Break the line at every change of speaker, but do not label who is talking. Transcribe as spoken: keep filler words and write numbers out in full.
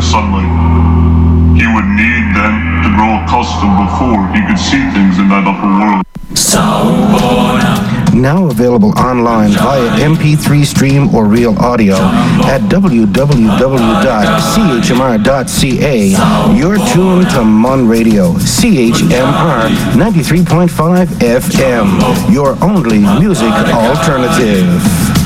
sunlight. He would need then to grow accustomed before he could see things in that upper world.
Now available online via M P three stream or real audio at w w w dot c h m r dot c a. You're tuned to Mon Radio, C H M R ninety-three point five F M, your only music alternative.